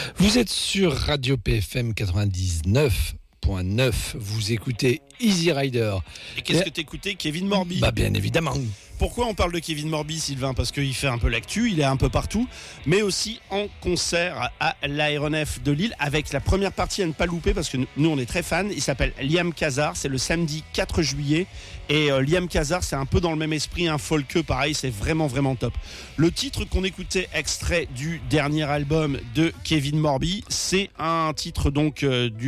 Vous êtes sur Radio PFM 99.9. Vous écoutez Easy Rider. Et qu'est-ce que t'écoutais, Kevin Morby? Bah bien évidemment. Pourquoi on parle de Kevin Morby, Sylvain? Parce qu'il fait un peu l'actu, il est un peu partout, mais aussi en concert à l'Aéronef de Lille, avec la première partie à ne pas louper, parce que nous on est très fans. Il s'appelle Liam Khazar, c'est le samedi 4 juillet, et Liam Khazar c'est un peu dans le même esprit, un folk pareil, c'est vraiment vraiment top. Le titre qu'on écoutait, extrait du dernier album de Kevin Morby, c'est un titre donc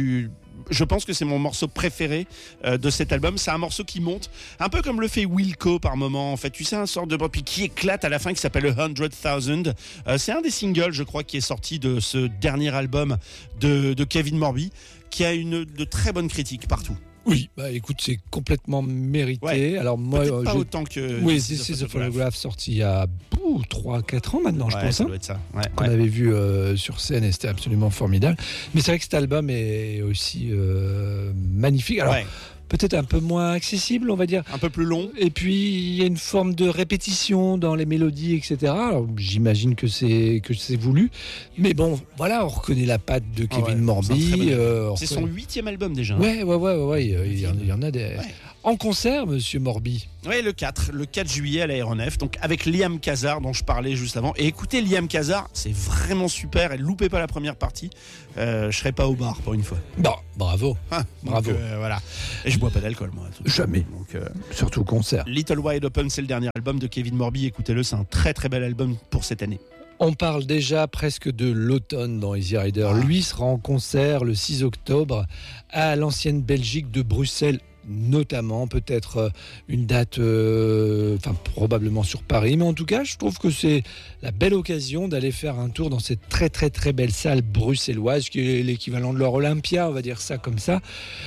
je pense que c'est mon morceau préféré de cet album. C'est un morceau qui monte, un peu comme le fait Wilco par moment. En fait, tu sais, un sort de puis qui éclate à la fin, qui s'appelle le 100,000. C'est un des singles, je crois, qui est sorti de ce dernier album de Kevin Morby, qui a de très bonnes critiques partout. Oui, bah écoute, c'est complètement mérité. Ouais. Alors moi, peut-être pas autant que. Oui, c'est The Photograph, sorti il y a 3-4 ans maintenant, je pense. Ça doit être ça. Ouais, qu'on avait vu sur scène, et c'était absolument formidable. Mais c'est vrai que cet album est aussi magnifique. Alors, peut-être un peu moins accessible, on va dire. Un peu plus long. Et puis, il y a une forme de répétition dans les mélodies, etc. Alors, j'imagine que c'est voulu. Mais bon, voilà, on reconnaît la patte de Kevin Morby. C'est son 8e album déjà. Ouais. Il y en a des... Ouais. En concert, monsieur Morby. Oui, le 4 juillet à l'Aéronef, donc avec Liam Khazar dont je parlais juste avant. Et écoutez, Liam Khazar, c'est vraiment super. Et loupez pas la première partie. Je serai pas au bar pour une fois. Bon, bravo. Bravo. Donc, voilà. Et je bois pas d'alcool, moi. Jamais. Donc, surtout au concert. Little Wide Open, c'est le dernier album de Kevin Morby. Écoutez-le, c'est un très très bel album pour cette année. On parle déjà presque de l'automne dans Easy Rider. Lui sera en concert le 6 octobre à l'ancienne Belgique de Bruxelles. Notamment, peut-être une date, probablement sur Paris, mais en tout cas, je trouve que c'est la belle occasion d'aller faire un tour dans cette très très très belle salle bruxelloise qui est l'équivalent de leur Olympia, on va dire ça comme ça,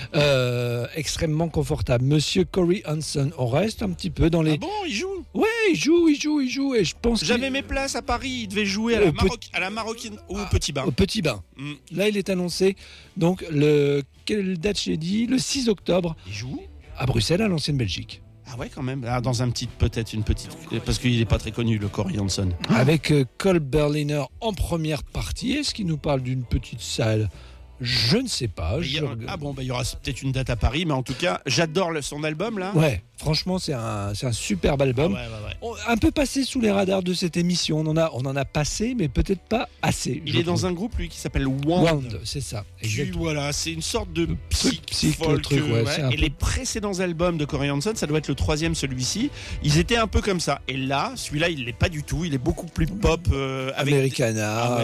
extrêmement confortable. Monsieur Corey Hansen, on reste un petit peu dans les... Ah bon, il joue? Ouais, il joue, et je pense j'avais mes places à Paris, il devait jouer à la Maroquine ou au Petit Bain. Au Petit Bain. Là, il est annoncé, donc quelle date j'ai dit? Le 6 octobre. Il joue à Bruxelles, à l'ancienne Belgique. Ah ouais, quand même. Dans peut-être une petite, parce qu'il n'est pas très connu, le Corey Hansen. Avec Cole Berliner en première partie. Est-ce qu'il nous parle d'une petite salle? Je ne sais pas. Il y aura peut-être une date à Paris, mais en tout cas, j'adore son album là. Ouais, franchement, c'est un superbe album. Un peu passé sous les radars de cette émission. On en a passé, mais peut-être pas assez. Il est dans un groupe, lui, qui s'appelle Wound. C'est ça. Voilà, c'est une sorte de psych-folk. Et les précédents albums de Corey Hansen, ça doit être le 3e, celui-ci. Ils étaient un peu comme ça. Et là, celui-là, il l'est pas du tout. Il est beaucoup plus pop. Americana.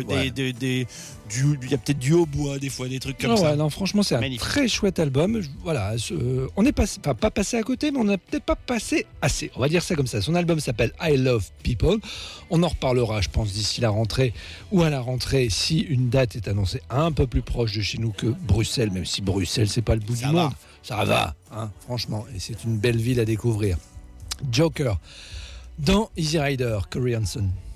Il y a peut-être du hautbois, des fois, des trucs comme ça. Non, franchement, c'est un très chouette album. Voilà, on est pas passé à côté, mais on n'a peut-être pas passé assez. On va dire ça comme ça. Son album s'appelle I Love People. On en reparlera, je pense, d'ici la rentrée ou à la rentrée, si une date est annoncée un peu plus proche de chez nous que Bruxelles, même si Bruxelles, c'est pas le bout du monde. Ça va, franchement. Et c'est une belle ville à découvrir. Joker, dans Easy Rider, Corey Hansen.